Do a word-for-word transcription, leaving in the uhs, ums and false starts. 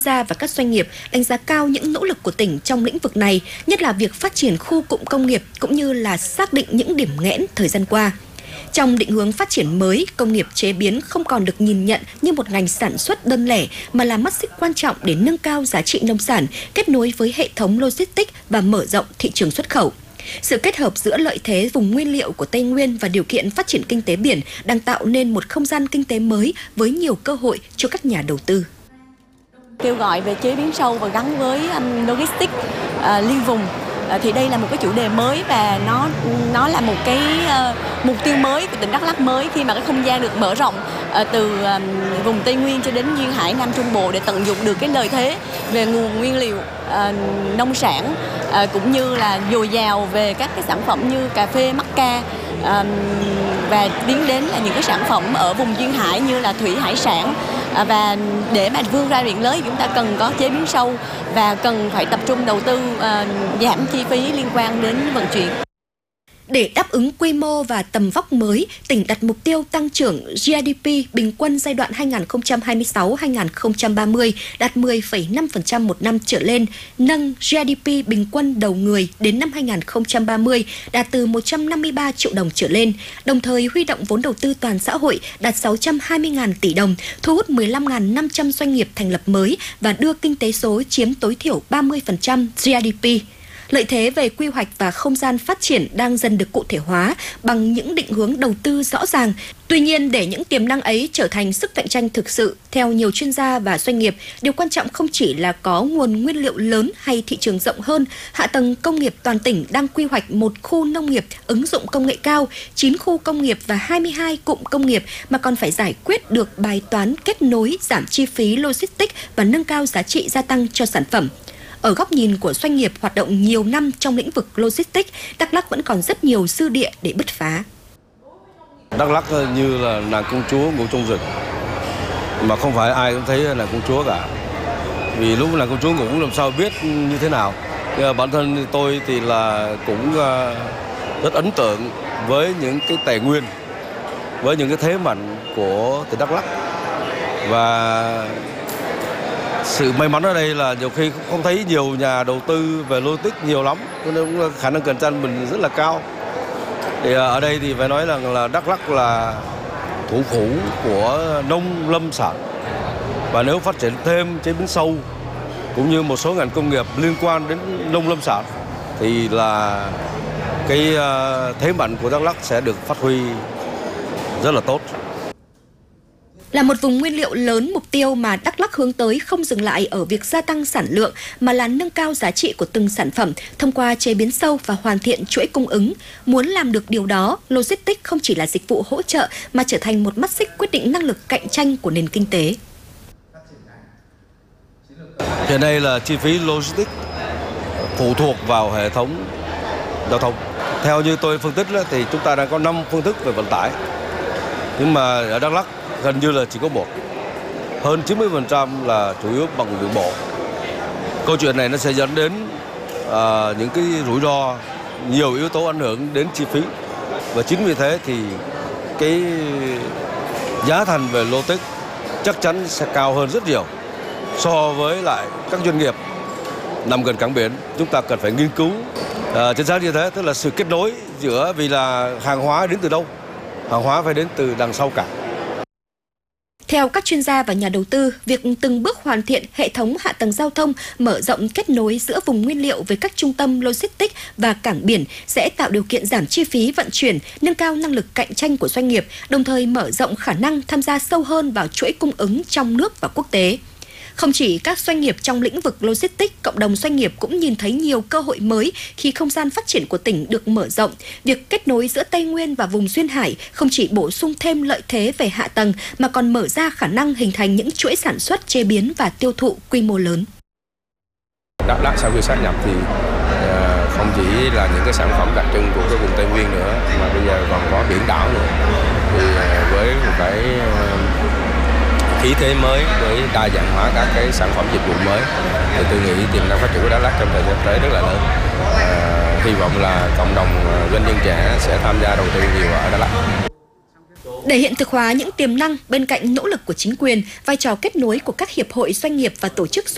gia và các doanh nghiệp đánh giá cao những nỗ lực của tỉnh trong lĩnh vực này, nhất là việc phát triển khu cụm công nghiệp cũng như là xác định những điểm nghẽn thời gian qua. Trong định hướng phát triển mới, công nghiệp chế biến không còn được nhìn nhận như một ngành sản xuất đơn lẻ mà là mắt xích quan trọng để nâng cao giá trị nông sản, kết nối với hệ thống logistics và mở rộng thị trường xuất khẩu. Sự kết hợp giữa lợi thế vùng nguyên liệu của Tây Nguyên và điều kiện phát triển kinh tế biển đang tạo nên một không gian kinh tế mới với nhiều cơ hội cho các nhà đầu tư. Kêu gọi về chế biến sâu và gắn với um, logistics uh, liên vùng uh, thì đây là một cái chủ đề mới và nó nó là một cái uh, mục tiêu mới của tỉnh Đắk Lắk mới khi mà cái không gian được mở rộng uh, từ um, vùng Tây Nguyên cho đến duyên hải Nam Trung Bộ để tận dụng được cái lợi thế về nguồn nguyên liệu uh, nông sản uh, cũng như là dồi dào về các cái sản phẩm như cà phê, mắc ca. Um, và tiến đến là những cái sản phẩm ở vùng duyên hải như là thủy hải sản. À, và để mà vươn ra biển lớn thì chúng ta cần có chế biến sâu và cần phải tập trung đầu tư uh, giảm chi phí liên quan đến vận chuyển. Để đáp ứng quy mô và tầm vóc mới, tỉnh đặt mục tiêu tăng trưởng giê đê pê bình quân giai đoạn hai nghìn không trăm hai mươi sáu đến hai nghìn không trăm ba mươi đạt mười phẩy năm phần trăm một năm trở lên, nâng giê đê pê bình quân đầu người đến năm hai nghìn không trăm ba mươi đạt từ một trăm năm mươi ba triệu đồng trở lên, đồng thời huy động vốn đầu tư toàn xã hội đạt sáu trăm hai mươi nghìn tỷ đồng, thu hút mười lăm nghìn năm trăm doanh nghiệp thành lập mới và đưa kinh tế số chiếm tối thiểu ba mươi phần trăm giê đê pê. Lợi thế về quy hoạch và không gian phát triển đang dần được cụ thể hóa bằng những định hướng đầu tư rõ ràng. Tuy nhiên, để những tiềm năng ấy trở thành sức cạnh tranh thực sự, theo nhiều chuyên gia và doanh nghiệp, điều quan trọng không chỉ là có nguồn nguyên liệu lớn hay thị trường rộng hơn, hạ tầng công nghiệp toàn tỉnh đang quy hoạch một khu nông nghiệp ứng dụng công nghệ cao, chín khu công nghiệp và hai mươi hai cụm công nghiệp mà còn phải giải quyết được bài toán kết nối, giảm chi phí logistics và nâng cao giá trị gia tăng cho sản phẩm. Ở góc nhìn của doanh nghiệp hoạt động nhiều năm trong lĩnh vực logistics, Đắk Lắk vẫn còn rất nhiều dư địa để bứt phá. Đắk Lắk như là nàng công chúa ngủ trong rừng, mà không phải ai cũng thấy là công chúa cả. Vì lúc nàng công chúa ngủ làm sao biết như thế nào. Bản thân tôi thì là cũng rất ấn tượng với những cái tài nguyên, với những cái thế mạnh của tỉnh Đắk Lắk. Và sự may mắn ở đây là nhiều khi không thấy nhiều nhà đầu tư về logistics nhiều lắm, cho nên khả năng cạnh tranh mình rất là cao. Thì ở đây thì phải nói rằng là Đắk Lắk là thủ phủ của nông lâm sản. Và nếu phát triển thêm chế biến sâu cũng như một số ngành công nghiệp liên quan đến nông lâm sản thì là cái thế mạnh của Đắk Lắk sẽ được phát huy rất là tốt. Là một vùng nguyên liệu lớn, mục tiêu mà Đắk Lắk hướng tới không dừng lại ở việc gia tăng sản lượng mà là nâng cao giá trị của từng sản phẩm thông qua chế biến sâu và hoàn thiện chuỗi cung ứng. Muốn làm được điều đó, logistics không chỉ là dịch vụ hỗ trợ mà trở thành một mắt xích quyết định năng lực cạnh tranh của nền kinh tế. Hiện nay là chi phí logistics phụ thuộc vào hệ thống giao thông. Theo như tôi phân tích thì chúng ta đang có năm phương thức về vận tải. Nhưng mà ở Đắk Lắk gần như là chỉ có một. Hơn chín mươi phần trăm là chủ yếu bằng đường bộ. Câu chuyện này nó sẽ dẫn đến uh, những cái rủi ro, nhiều yếu tố ảnh hưởng đến chi phí. Và chính vì thế thì cái giá thành về logistics chắc chắn sẽ cao hơn rất nhiều so với lại các doanh nghiệp nằm gần cảng biển. Chúng ta cần phải nghiên cứu uh, chính xác như thế, tức là sự kết nối giữa, vì là hàng hóa đến từ đâu? Hàng hóa phải đến từ đằng sau cảng. Theo các chuyên gia và nhà đầu tư, việc từng bước hoàn thiện hệ thống hạ tầng giao thông, mở rộng kết nối giữa vùng nguyên liệu với các trung tâm logistics và cảng biển sẽ tạo điều kiện giảm chi phí vận chuyển, nâng cao năng lực cạnh tranh của doanh nghiệp, đồng thời mở rộng khả năng tham gia sâu hơn vào chuỗi cung ứng trong nước và quốc tế. Không chỉ các doanh nghiệp trong lĩnh vực logistics, cộng đồng doanh nghiệp cũng nhìn thấy nhiều cơ hội mới khi không gian phát triển của tỉnh được mở rộng. Việc kết nối giữa Tây Nguyên và vùng Duyên Hải không chỉ bổ sung thêm lợi thế về hạ tầng mà còn mở ra khả năng hình thành những chuỗi sản xuất, chế biến và tiêu thụ quy mô lớn. Đắk Lắk sau khi sát nhập thì không chỉ là những cái sản phẩm đặc trưng của cái vùng Tây Nguyên nữa, mà bây giờ còn có biển đảo nữa. Thì với một cái khí thế mới, với đa dạng hóa các cái sản phẩm dịch vụ mới thì tôi nghĩ tiềm năng phát triển của Đắk Lắk trong thời gian tới rất là lớn. À, hy vọng là cộng đồng doanh nhân trẻ sẽ tham gia đầu tư nhiều ở Đắk Lắk. Để hiện thực hóa những tiềm năng, bên cạnh nỗ lực của chính quyền, vai trò kết nối của các hiệp hội doanh nghiệp và tổ chức